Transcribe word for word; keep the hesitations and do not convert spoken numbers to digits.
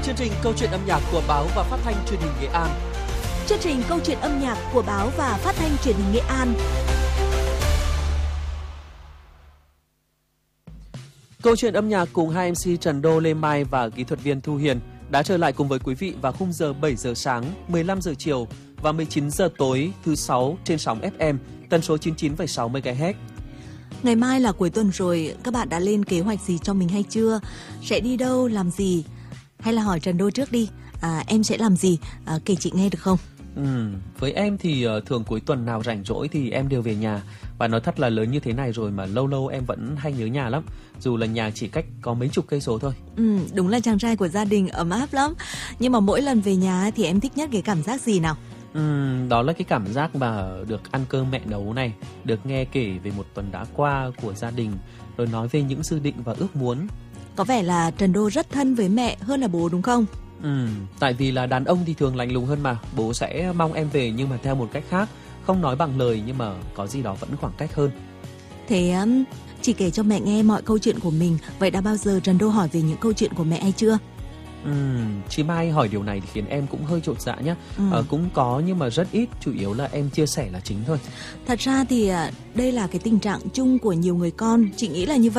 chương trình Câu chuyện âm nhạc của báo và phát thanh truyền hình Nghệ An. Chương trình Câu chuyện âm nhạc của báo và phát thanh truyền hình Nghệ An. Câu chuyện âm nhạc cùng hai em xê Trần Đô, Lê Mai và kỹ thuật viên Thu Hiền đã trở lại cùng với quý vị vào khung giờ bảy giờ sáng, mười lăm giờ chiều và mười chín giờ tối thứ sáu trên sóng ép em tần số chín mươi chín phẩy sáu mê ga héc. Ngày mai là cuối tuần rồi, các bạn đã lên kế hoạch gì cho mình hay chưa? Sẽ đi đâu, làm gì? Hay là hỏi Trần Đô trước đi, à, em sẽ làm gì? À, kể chị nghe được không? Ừ, với em thì uh, thường cuối tuần nào rảnh rỗi thì em đều về nhà. Và nói thật là lớn như thế này rồi mà lâu lâu em vẫn hay nhớ nhà lắm. Dù là nhà chỉ cách có mấy chục cây số thôi. Ừ, đúng là chàng trai của gia đình ấm áp lắm. Nhưng mà mỗi lần về nhà thì em thích nhất cái cảm giác gì nào? Ừ, đó là cái cảm giác mà được ăn cơm mẹ nấu này, được nghe kể về một tuần đã qua của gia đình, rồi nói về những dự định và ước muốn. Có vẻ là Trần Đô rất thân với mẹ hơn là bố đúng không? Ừ, tại vì là đàn ông thì thường lạnh lùng hơn mà. Bố sẽ mong em về nhưng mà theo một cách khác, không nói bằng lời nhưng mà có gì đó vẫn khoảng cách hơn. Thế um, chỉ kể cho mẹ nghe mọi câu chuyện của mình. Vậy đã bao giờ Trần Đô hỏi về những câu chuyện của mẹ hay chưa? Ừ, chị Mai hỏi điều này thì khiến em cũng hơi chột dạ nhá. Ừ. À, cũng có nhưng mà rất ít, chủ yếu là em chia sẻ là chính thôi. Thật ra thì đây là cái tình trạng chung của nhiều người con, chị nghĩ là như vậy.